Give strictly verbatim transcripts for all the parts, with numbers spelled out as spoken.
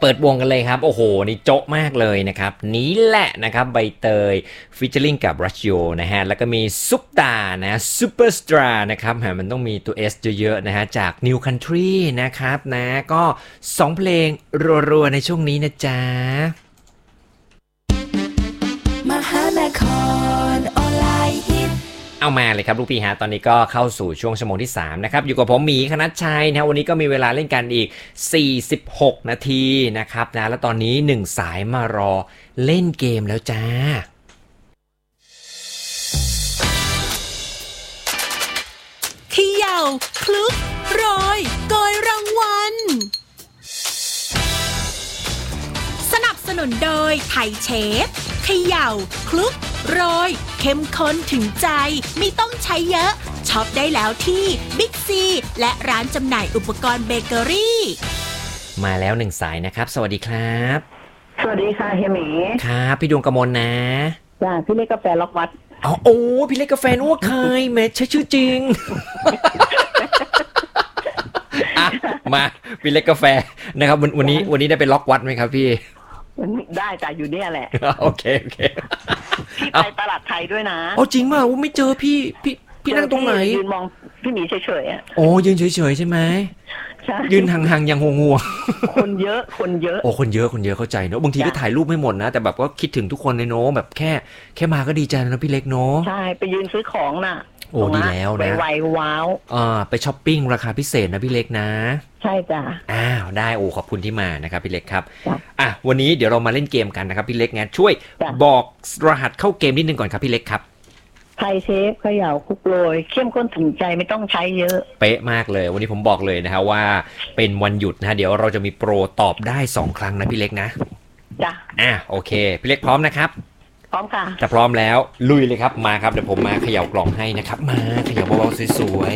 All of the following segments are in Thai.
ปิดวงกันเลยครับโอ้โหนี่โจ๊ะมากเลยนะครับนี้แหละนะครับใบเตยฟีเจอริ่งกับรัชโยนะฮะแล้วก็มีซุปตานะซูเปอร์สตาร์นะครับมันต้องมีตัว S เยอะๆนะฮะจาก New Country นะครับนะก็สองเพลงรัวๆในช่วงนี้นะจ๊ะมหานครออนไลน์ฮิตเอามาเลยครับลูกพี่ฮะตอนนี้ก็เข้าสู่ช่วงชั่วโมงที่สามนะครับอยู่กับผมหมีคณัชชัยนะวันนี้ก็มีเวลาเล่นกันอีกสี่สิบหกนาทีนะครับนะแล้วตอนนี้หนึ่งสายมารอเล่นเกมแล้วจ้าเขย่าคลุกโรยโกยรางวัลสนับสนุนโดยไทยเชฟเขย่าคลุกโรยเข้มข้นถึงใจไม่ต้องใช้เยอะช็อปได้แล้วที่บิ๊กซีและร้านจำหน่ายอุปกรณ์เบเกอรี่มาแล้วหนึ่งสายนะครับสวัสดีครับสวัสดีค่ะเฮียหมีครับพี่ดวงกมลนะจ้าพี่เล็กกาแฟล็อกวัดอ๋อโอ้พี่เล็กกาแฟนู้เคยแม่ใช้ชื่อจริง อ่ะมาพี่เล็กกาแฟนะครับวันวันนี้วันนี้ได้ไปล็อกวัดไหมครับพี่ได้แต่อยู่เนี่ยแหละโอเคโอเคพี่ไปตลาดไทยด้วยนะอ๋อจริงป่ะไม่เจอพี่พี่พี่นั่งตรงไหนยืนมองพี่หมีเฉยๆอ่ะโอ้ยืนเฉยๆใช่ไหมใช่ยืนห่างๆยังงัวๆคนเยอะคนเยอะโอ้คนเยอะคนเยอะเข้าใจเนอะบางทีก็ถ่ายรูปไม่หมดนะแต่แบบก็คิดถึงทุกคนเลยเนอะแบบแค่แค่มาก็ดีใจแล้วนะพี่เล็กเนอะใช่ไปยืนซื้อของน่ะโอ้ดีแล้วนะไวๆว้าวอ่าไปช้อปปิ้งราคาพิเศษนะพี่เล็กนะใช่จ้ะอ้าวได้โอ้ขอบคุณที่มานะครับพี่เล็กครับอ่ะวันนี้เดี๋ยวเรามาเล่นเกมกันนะครับพี่เล็กงั้นช่วยบอกรหัสเข้าเกมนิดนึงก่อนครับพี่เล็กครับไทยเชฟเขย่าคลุกโรยเข้มข้นถึงใจไม่ต้องใช้เยอะเป๊ะมากเลยวันนี้ผมบอกเลยนะฮะว่าเป็นวันหยุดนะฮะเดี๋ยวเราจะมีโปรตอบได้สองครั้งนะพี่เล็กนะจ้ะอ่ะโอเคพี่เล็กพร้อมนะครับพร้อมค่ะถ้าพร้อมแล้วลุยเลยครับมาครับเดี๋ยวผมมาเขย่ากล่องให้นะครับมาเขย่าเบาๆสวย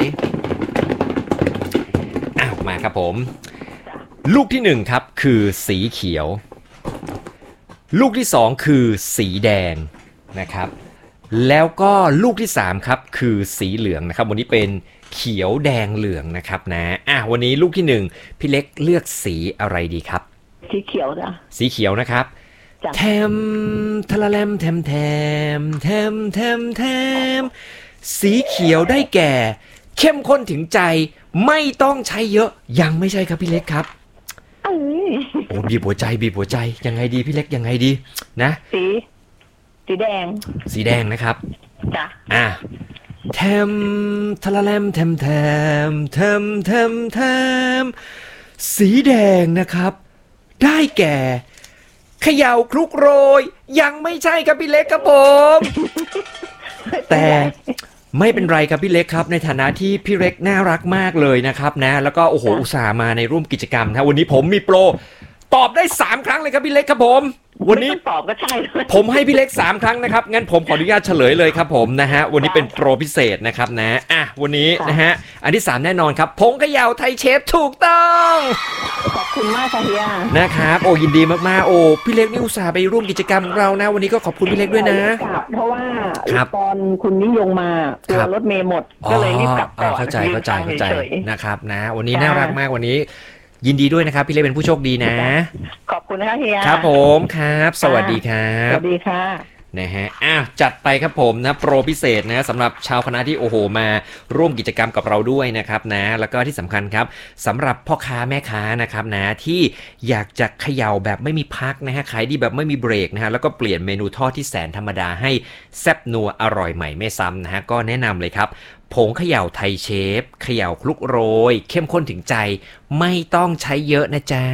ๆอ้าวมาครับผมลูกที่หนึ่งครับคือสีเขียวลูกที่สองคือสีแดงนะครับแล้วก็ลูกที่สามครับคือสีเหลืองนะครับวันนี้เป็นเขียวแดงเหลืองนะครับนะอ่ะวันนี้ลูกที่หนึ่งพี่เล็กเลือกสีอะไรดีครับสีเขียวจ้ะสีเขียวนะครับแทมทะละแลมแทมแทมแทมแทมแทมสีเขียวได้แก่เข้มข้นถึงใจไม่ต้องใช้เยอะยังไม่ใช่ครับพี่เล็กครับโอ้บีบหัวใจบีบหัวใจยังไงดีพี่เล็กยังไงดีนะสีสีแดงสีแดงนะครับจ้ะอ่ะแทมทะละแลมแทมแทมแทมแทมแทมสีแดงนะครับได้แก่เขย่าคลุกโรยยังไม่ใช่ครับพี่เล็กครับผมแต่ไม่เป็นไรครับพี่เล็กครับในฐานะที่พี่เล็กน่ารักมากเลยนะครับนะแล้วก็โอ้โหอุตส่าห์มาในร่วมกิจกรรมนะวันนี้ผมมีโปรตอบได้สามครั้งเลยครับพี่เล็กครับผมวันนี้ตอบก็ใช่ผมให้พี่เล็กสามครั้งนะครับงั้นผมขออนุญาตเฉลยเลยครับผมนะฮะวันนี้เป็นโปรพิเศษนะครับนะอ่ะวันนี้นะฮะอันที่สามแน่นอนครับผงเขย่าไทยเชฟถูกต้องขอบคุณมากค่ะเฮียนะครับโอ้ยินดีมากๆโอ้พี่เล็กนี่อุตส่าห์ไปร่วมกิจกรรมของเรานะวันนี้ก็ขอบคุณพี่เล็กด้วยนะเพราะว่าตอนคุณนิยงมาตัวรถเมล์หมดก็เลยรีบกลับก่อนเข้าใจเข้าใจเข้าใจนะครับนะวันนี้น่ารักมากวันนี้ยินดีด้วยนะครับพี่เล็กเป็นผู้โชคดีนะขอบคุณนะคะเฮียครับผมครับสวัสดีครับสวัสดีค่ะนะฮะอ้าวจัดไปครับผมนะโปรพิเศษนะสำหรับชาวคณะที่โอ้โหมาร่วมกิจกรรมกับเราด้วยนะครับนะแล้วก็ที่สำคัญครับสำหรับพ่อค้าแม่ค้านะครับนะที่อยากจะเขย่าแบบไม่มีพักนะฮะขายดีแบบไม่มีเบรกนะฮะแล้วก็เปลี่ยนเมนูทอดที่แสนธรรมดาให้แซ่บนัวอร่อยใหม่ไม่ซ้ำนะฮะก็แนะนำเลยครับผงเขย่าไทยเชฟเขย่าคลุกโรยเข้มข้นถึงใจไม่ต้องใช้เยอะนะจ๊ะ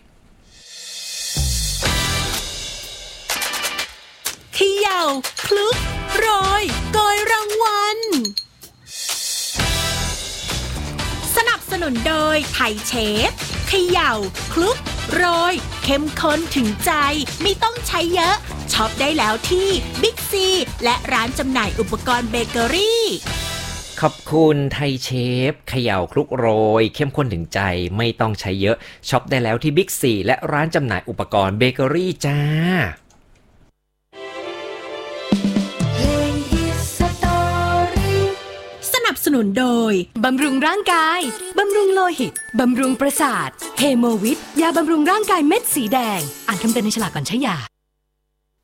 เขย่าคลุกโรยโกยรางวัลสนับสนุนโดยไทยเชฟเขย่าคลุกโรยเข้มข้นถึงใจไม่ต้องใช้เยอะช็อปได้แล้วที่บิ๊กซีและร้านจำหน่ายอุปกรณ์เบเกอรี่ขอบคุณไทยเชฟเขย่าคลุกโรยเข้มข้นถึงใจไม่ต้องใช้เยอะช็อปได้แล้วที่บิ๊กซีและร้านจำหน่ายอุปกรณ์เบเกอรี่จ้าสนับสนุนโดยบำรุงร่างกาย บำรุงโลหิต บำรุงประสาท เฮโมวิทยาบำรุงร่างกายเม็ดสีแดง อ่านคำเตือนในฉลากก่อนใช้ยา